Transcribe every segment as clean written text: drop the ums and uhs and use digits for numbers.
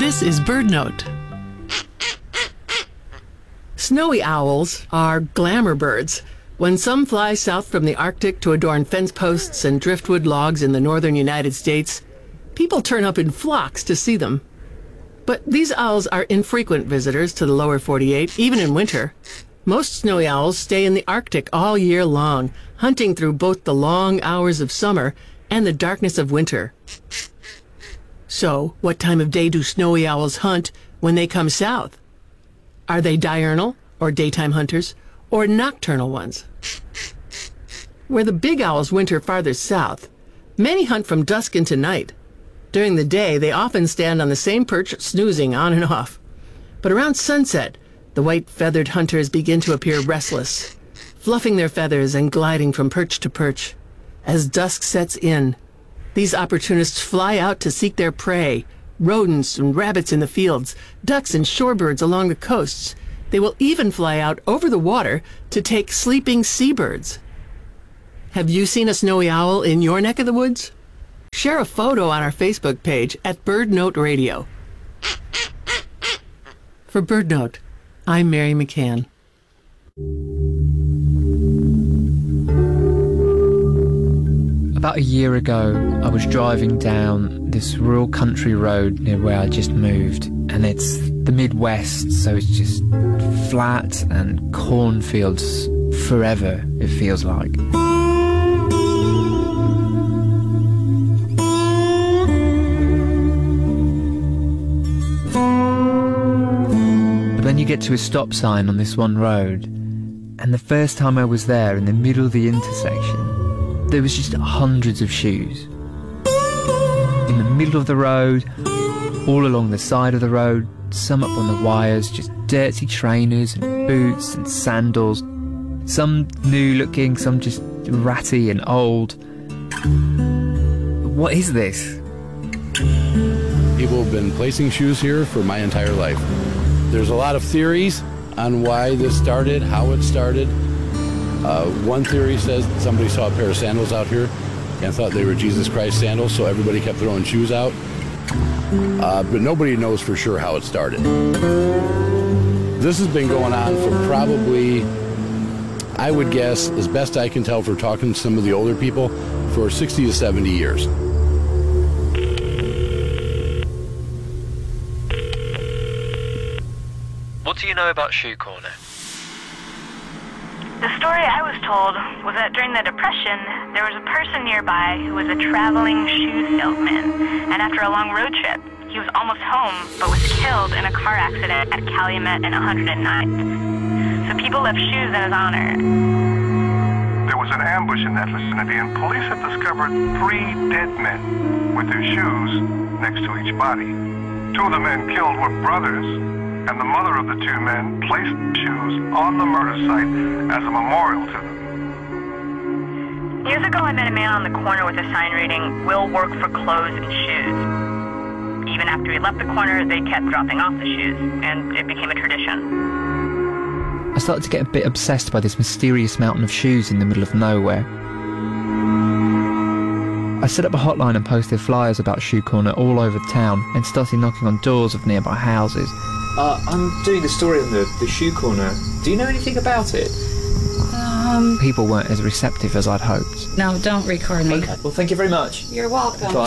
This is BirdNote. Snowy owls are glamour birds. When some fly south from the Arctic to adorn fence posts and driftwood logs in the northern United States, people turn up in flocks to see them. But these owls are infrequent visitors to the lower 48, even in winter. Most snowy owls stay in the Arctic all year long, hunting through both the long hours of summer and the darkness of winter. So, what time of day do snowy owls hunt when they come south? Are they diurnal, or daytime hunters, or nocturnal ones? Where the big owls winter farther south, many hunt from dusk into night. During the day, they often stand on the same perch, snoozing on and off. But around sunset, the white-feathered hunters begin to appear restless, fluffing their feathers and gliding from perch to perch. As dusk sets in, these opportunists fly out to seek their prey, rodents and rabbits in the fields, ducks and shorebirds along the coasts. They will even fly out over the water to take sleeping seabirds. Have you seen a snowy owl in your neck of the woods? Share a photo on our Facebook page at BirdNote Radio. For BirdNote, I'm Mary McCann. About a year ago, I was driving down this rural country road near where I just moved, and it's the Midwest, so it's just flat and cornfields forever, it feels like. But then you get to a stop sign on this one road, and the first time I was there, in the middle of the intersection, there was just hundreds of shoes. In the middle of the road, all along the side of the road, some up on the wires, just dirty trainers and boots and sandals. Some new looking, some just ratty and old. What is this? People have been placing shoes here for my entire life. There's a lot of theories on why this started, how it started. One theory says somebody saw a pair of sandals out here and thought they were Jesus Christ sandals, so everybody kept throwing shoes out. But nobody knows for sure how it started. This has been going on for probably, I would guess, as best I can tell for talking to some of the older people, for 60 to 70 years. What do you know about Shoe Corner? The story I was told was that during the Depression, there was a person nearby who was a traveling shoe salesman, and after a long road trip, he was almost home, but was killed in a car accident at Calumet and 109th. So people left shoes in his honor. There was an ambush in that vicinity, and police had discovered 3 dead men with their shoes next to each body. 2 of the men killed were brothers, and the mother of the 2 men placed shoes on the murder site as a memorial to them. Years ago, I met a man on the corner with a sign reading, "We'll work for clothes and shoes." Even after he left the corner, they kept dropping off the shoes, and it became a tradition. I started to get a bit obsessed by this mysterious mountain of shoes in the middle of nowhere. I set up a hotline and posted flyers about Shoe Corner all over town and started knocking on doors of nearby houses. I'm doing the story on the Shoe Corner. Do you know anything about it? People weren't as receptive as I'd hoped. No, don't record me. Okay, well, thank you very much. You're welcome. Bye.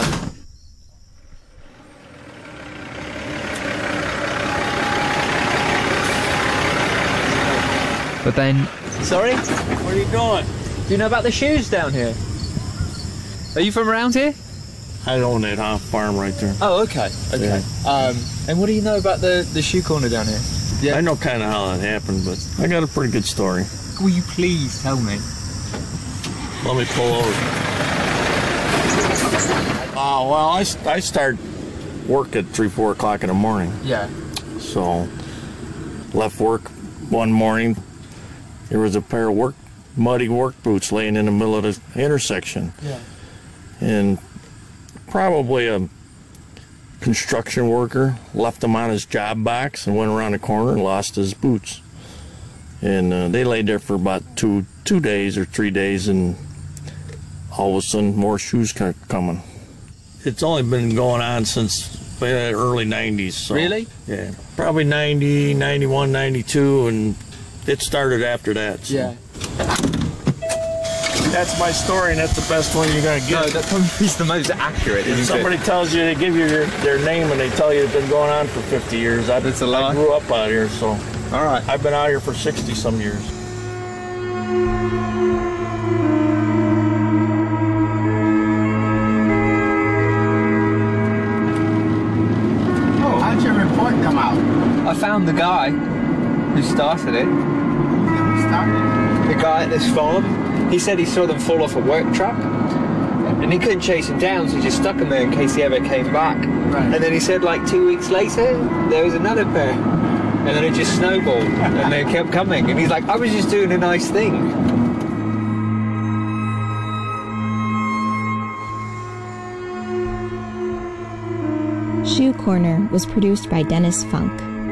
But then... Sorry? Where are you going? Do you know about the shoes down here? Are you from around here? I own it, farm right there. Oh, okay. Okay. Yeah. And what do you know about the Shoe Corner down here? I know kind of how that happened, but I got a pretty good story. Will you please tell me? Let me pull over. Well, I start work at 3, 4 o'clock in the morning. Yeah. So, left work one morning. There was a pair of muddy work boots laying in the middle of the intersection. Yeah. And probably a construction worker left them on his job box and went around the corner and lost his boots. And they laid there for about 2 days or 3 days, and all of a sudden more shoes kept coming. It's only been going on since early 90s. So, Really? Yeah. Probably 90, 91, 92, and it started after that. So. Yeah. That's my story, and that's the best one you're going to get. No, that probably is the most accurate, If isn't somebody tells you, they give you their name, and they tell you it's been going on for 50 years. That's a lie. I grew up out here, so it? All right. I've been out here for 60-some years. Oh, how'd your report come out? I found the guy who started it. Who started The guy at this farm. He said he saw them fall off a work truck. And he couldn't chase him down, so he just stuck him there in case he ever came back. Right. And then he said, like 2 weeks later, there was another pair. And then it just snowballed, and they kept coming. And he's like, I was just doing a nice thing. Shoe Corner was produced by Dennis Funk.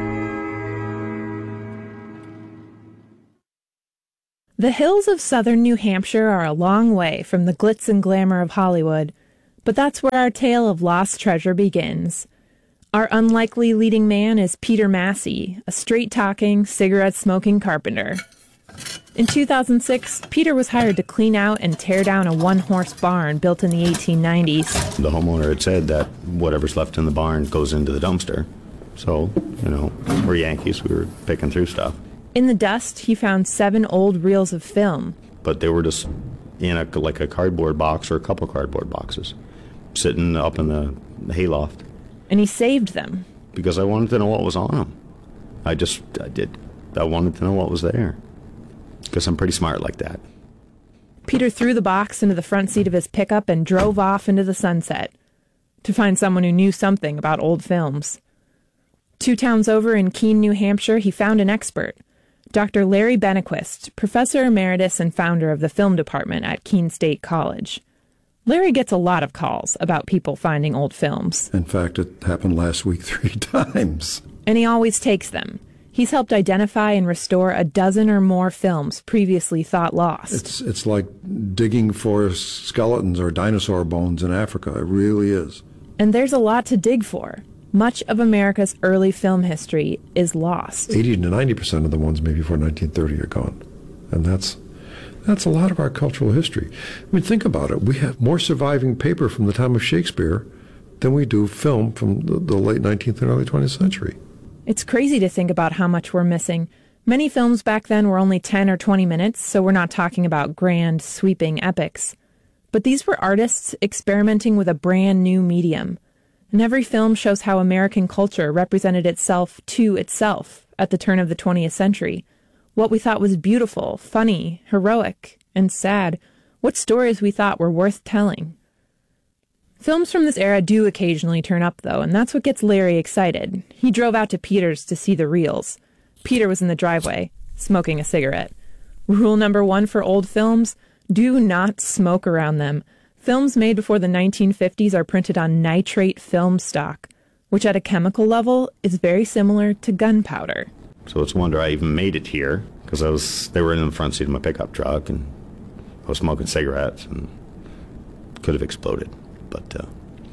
The hills of southern New Hampshire are a long way from the glitz and glamour of Hollywood, but that's where our tale of lost treasure begins. Our unlikely leading man is Peter Massey, a straight-talking, cigarette-smoking carpenter. In 2006, Peter was hired to clean out and tear down a one-horse barn built in the 1890s. The homeowner had said that whatever's left in the barn goes into the dumpster. So, we're Yankees, we were picking through stuff. In the dust, he found 7 old reels of film. But they were just in a cardboard box or a couple cardboard boxes, sitting up in the hayloft. And he saved them. Because I wanted to know what was on them. I wanted to know what was there. Because I'm pretty smart like that. Peter threw the box into the front seat of his pickup and drove off into the sunset to find someone who knew something about old films. 2 towns over in Keene, New Hampshire, he found an expert, Dr. Larry Benequist, professor emeritus and founder of the film department at Keene State College. Larry gets a lot of calls about people finding old films. In fact, it happened last week 3 times. And he always takes them. He's helped identify and restore a dozen or more films previously thought lost. It's like digging for skeletons or dinosaur bones in Africa. It really is. And there's a lot to dig for. Much of America's early film history is lost. 80 to 90% of the ones made before 1930 are gone. And that's a lot of our cultural history. I mean, think about it. We have more surviving paper from the time of Shakespeare than we do film from the late 19th and early 20th century. It's crazy to think about how much we're missing. Many films back then were only 10 or 20 minutes, so we're not talking about grand, sweeping epics. But these were artists experimenting with a brand new medium. And every film shows how American culture represented itself to itself at the turn of the 20th century. What we thought was beautiful, funny, heroic, and sad. What stories we thought were worth telling. Films from this era do occasionally turn up, though, and that's what gets Larry excited. He drove out to Peter's to see the reels. Peter was in the driveway, smoking a cigarette. Rule number 1 for old films: do not smoke around them. Films made before the 1950s are printed on nitrate film stock, which at a chemical level is very similar to gunpowder. So it's a wonder I even made it here, because they were in the front seat of my pickup truck, and I was smoking cigarettes, and could have exploded. But,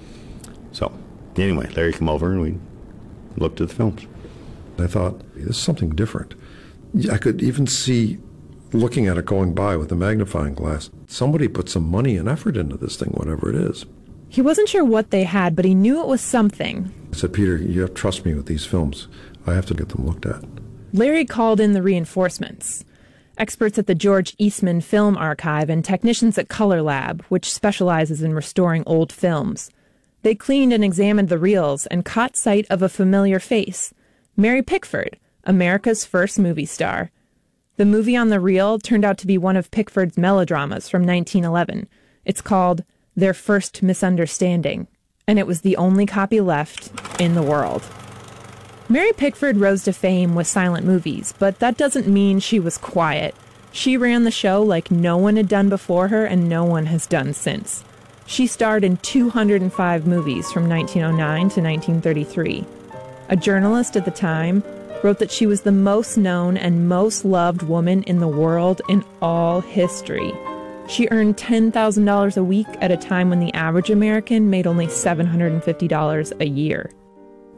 so, anyway, Larry came over, and we looked at the films. I thought, this is something different. I could even see, looking at it going by with a magnifying glass, somebody put some money and effort into this thing, whatever it is. He wasn't sure what they had, but he knew it was something. I said, Peter, you have to trust me with these films. I have to get them looked at. Larry called in the reinforcements. Experts at the George Eastman Film Archive and technicians at Color Lab, which specializes in restoring old films. They cleaned and examined the reels and caught sight of a familiar face, Mary Pickford, America's first movie star. The movie on the reel turned out to be one of Pickford's melodramas from 1911. It's called Their First Misunderstanding, and it was the only copy left in the world. Mary Pickford rose to fame with silent movies, but that doesn't mean she was quiet. She ran the show like no one had done before her and no one has done since. She starred in 205 movies from 1909 to 1933. A journalist at the time wrote that she was the most known and most loved woman in the world in all history. She earned $10,000 a week at a time when the average American made only $750 a year.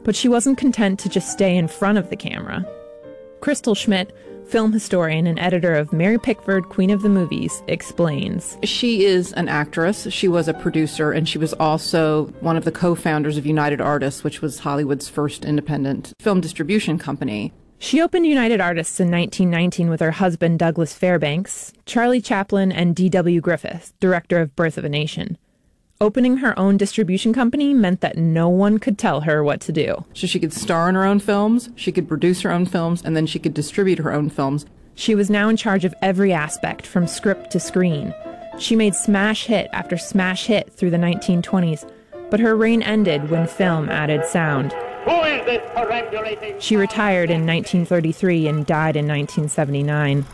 But she wasn't content to just stay in front of the camera. Crystal Schmidt, film historian and editor of Mary Pickford, Queen of the Movies, explains. She is an actress, she was a producer, and she was also one of the co-founders of United Artists, which was Hollywood's first independent film distribution company. She opened United Artists in 1919 with her husband Douglas Fairbanks, Charlie Chaplin, and D.W. Griffith, director of Birth of a Nation. Opening her own distribution company meant that no one could tell her what to do. So she could star in her own films, she could produce her own films, and then she could distribute her own films. She was now in charge of every aspect, from script to screen. She made smash hit after smash hit through the 1920s, but her reign ended when film added sound. Who is this perambulating? She retired in 1933 and died in 1979.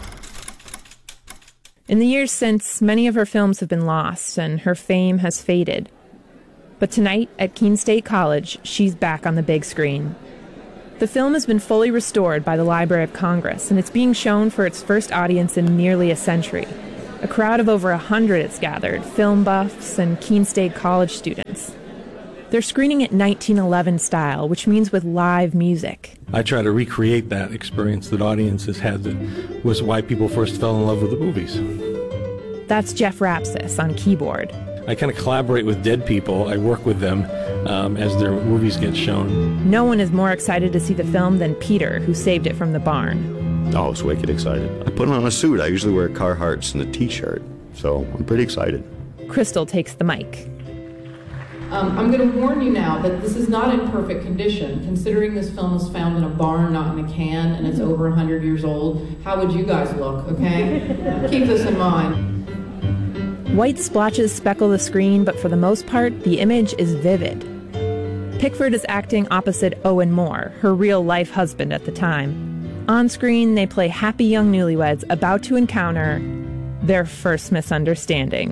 In the years since, many of her films have been lost and her fame has faded. But tonight, at Keene State College, she's back on the big screen. The film has been fully restored by the Library of Congress, and it's being shown for its first audience in nearly a century. A crowd of over 100 has gathered, film buffs and Keene State College students. They're screening it 1911 style, which means with live music. I try to recreate that experience that audiences had that was why people first fell in love with the movies. That's Jeff Rapsis on keyboard. I kind of collaborate with dead people. I work with them as their movies get shown. No one is more excited to see the film than Peter, who saved it from the barn. Oh, I was wicked excited. I put on a suit. I usually wear Carhartts and a t-shirt, so I'm pretty excited. Crystal takes the mic. I'm going to warn you now that this is not in perfect condition. Considering this film was found in a barn, not in a can, and it's over 100 years old, how would you guys look, okay? Keep this in mind. White splotches speckle the screen, but for the most part, the image is vivid. Pickford is acting opposite Owen Moore, her real-life husband at the time. On screen, they play happy young newlyweds about to encounter their first misunderstanding.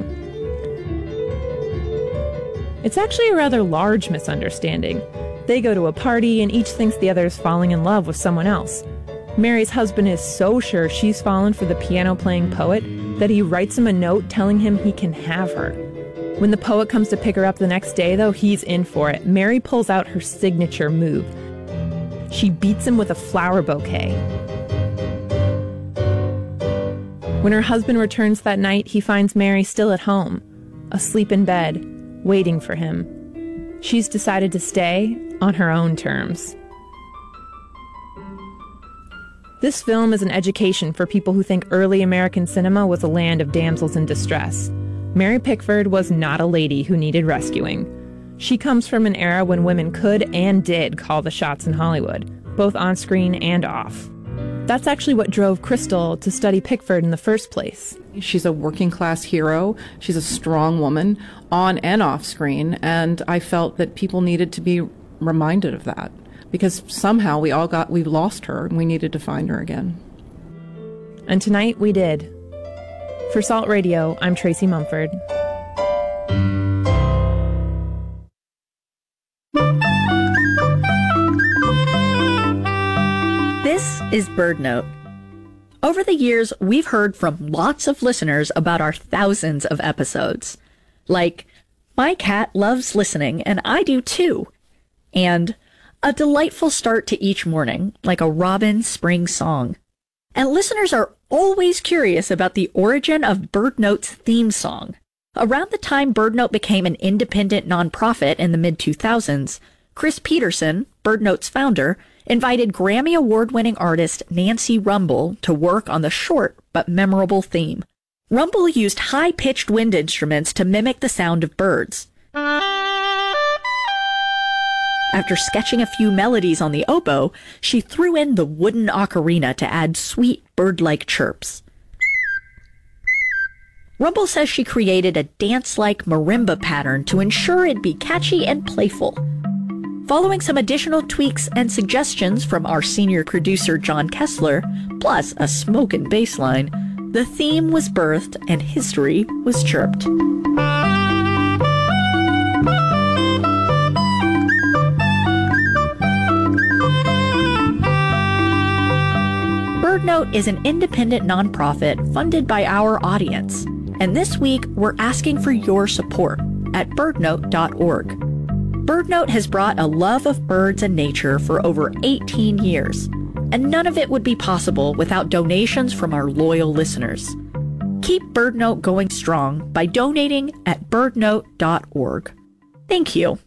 It's actually a rather large misunderstanding. They go to a party and each thinks the other is falling in love with someone else. Mary's husband is so sure she's fallen for the piano-playing poet that he writes him a note telling him he can have her. When the poet comes to pick her up the next day, though, he's in for it. Mary pulls out her signature move. She beats him with a flower bouquet. When her husband returns that night, he finds Mary still at home, asleep in bed, waiting for him. She's decided to stay on her own terms. This film is an education for people who think early American cinema was a land of damsels in distress. Mary Pickford was not a lady who needed rescuing. She comes from an era when women could and did call the shots in Hollywood, both on screen and off. That's actually what drove Crystal to study Pickford in the first place. She's a working class hero. She's a strong woman on and off screen. And I felt that people needed to be reminded of that because somehow we lost her and we needed to find her again. And tonight we did. For Salt Radio, I'm Tracy Mumford. This is BirdNote. Over the years, we've heard from lots of listeners about our thousands of episodes. Like, my cat loves listening, and I do too. And a delightful start to each morning, like a robin spring song. And listeners are always curious about the origin of BirdNote's theme song. Around the time BirdNote became an independent nonprofit in the mid-2000s, Chris Peterson, BirdNote's founder, invited Grammy Award-winning artist Nancy Rumbel to work on the short but memorable theme. Rumbel used high-pitched wind instruments to mimic the sound of birds. After sketching a few melodies on the oboe, she threw in the wooden ocarina to add sweet bird-like chirps. Rumbel says she created a dance-like marimba pattern to ensure it'd be catchy and playful. Following some additional tweaks and suggestions from our senior producer John Kessler, plus a smokin' bass line, the theme was birthed and history was chirped. BirdNote is an independent nonprofit funded by our audience, and this week we're asking for your support at birdnote.org. BirdNote has brought a love of birds and nature for over 18 years, and none of it would be possible without donations from our loyal listeners. Keep BirdNote going strong by donating at birdnote.org. Thank you.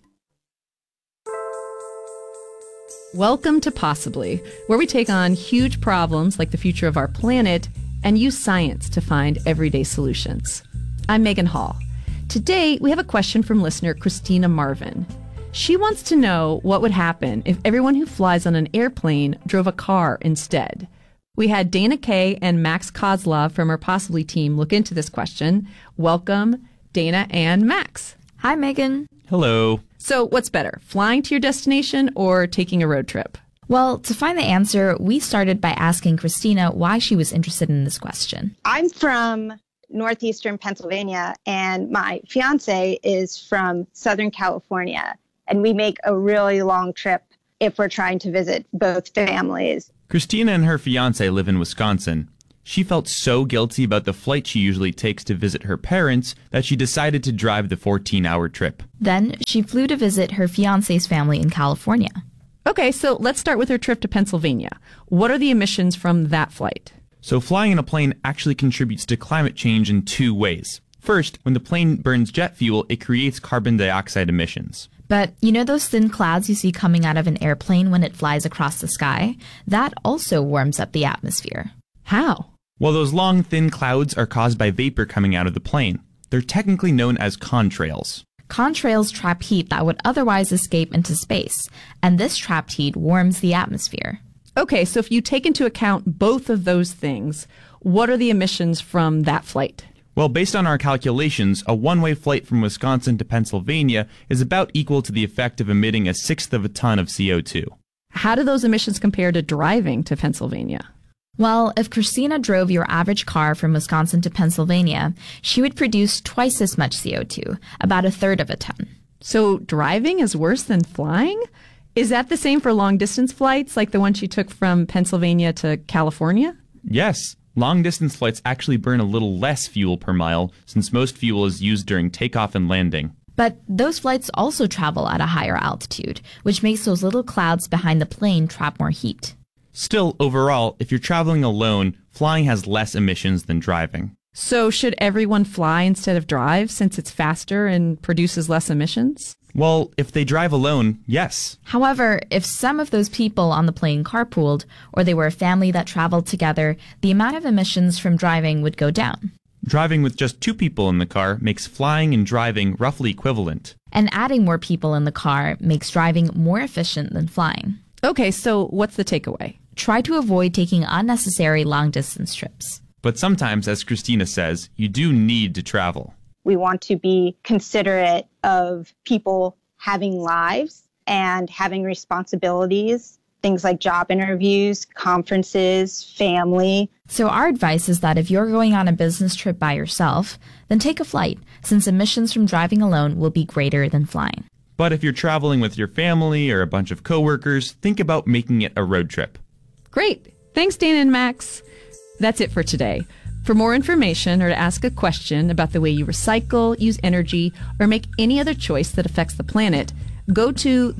Welcome to Possibly, where we take on huge problems like the future of our planet and use science to find everyday solutions. I'm Megan Hall. Today, we have a question from listener Christina Marvin. She wants to know what would happen if everyone who flies on an airplane drove a car instead. We had Dana Kay and Max Kozlov from our Possibly team look into this question. Welcome, Dana and Max. Hi, Megan. Hello. So what's better, flying to your destination or taking a road trip? Well, to find the answer, we started by asking Christina why she was interested in this question. I'm from northeastern Pennsylvania, and my fiance is from Southern California, and we make a really long trip if we're trying to visit both families. Christina and her fiance live in Wisconsin. She felt so guilty about the flight she usually takes to visit her parents that she decided to drive the 14-hour trip. Then she flew to visit her fiance's family in California. Okay, so let's start with her trip to Pennsylvania. What are the emissions from that flight? So flying in a plane actually contributes to climate change in two ways. First, when the plane burns jet fuel, it creates carbon dioxide emissions. But you know those thin clouds you see coming out of an airplane when it flies across the sky? That also warms up the atmosphere. How? Well, those long, thin clouds are caused by vapor coming out of the plane. They're technically known as contrails. Contrails trap heat that would otherwise escape into space, and this trapped heat warms the atmosphere. Okay, so if you take into account both of those things, what are the emissions from that flight? Well, based on our calculations, a one-way flight from Wisconsin to Pennsylvania is about equal to the effect of emitting 1/6 of a ton of CO2. How do those emissions compare to driving to Pennsylvania? Well, if Christina drove your average car from Wisconsin to Pennsylvania, she would produce twice as much CO2, about 1/3 of a ton. So driving is worse than flying? Is that the same for long-distance flights, like the one she took from Pennsylvania to California? Yes. Long-distance flights actually burn a little less fuel per mile, since most fuel is used during takeoff and landing. But those flights also travel at a higher altitude, which makes those little clouds behind the plane trap more heat. Still, overall, if you're traveling alone, flying has less emissions than driving. So should everyone fly instead of drive, since it's faster and produces less emissions? Well, if they drive alone, yes. However, if some of those people on the plane carpooled, or they were a family that traveled together, the amount of emissions from driving would go down. Driving with just 2 people in the car makes flying and driving roughly equivalent. And adding more people in the car makes driving more efficient than flying. Okay, so what's the takeaway? Try to avoid taking unnecessary long-distance trips. But sometimes, as Christina says, you do need to travel. We want to be considerate of people having lives and having responsibilities, things like job interviews, conferences, family. So our advice is that if you're going on a business trip by yourself, then take a flight, since emissions from driving alone will be greater than flying. But if you're traveling with your family or a bunch of coworkers, think about making it a road trip. Great. Thanks, Dana and Max. That's it for today. For more information or to ask a question about the way you recycle, use energy, or make any other choice that affects the planet, go to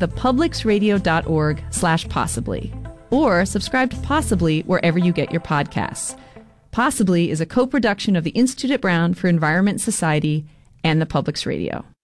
thepublicsradio.org/possibly or subscribe to Possibly wherever you get your podcasts. Possibly is a co-production of the Institute at Brown for Environment and Society and the Publics Radio.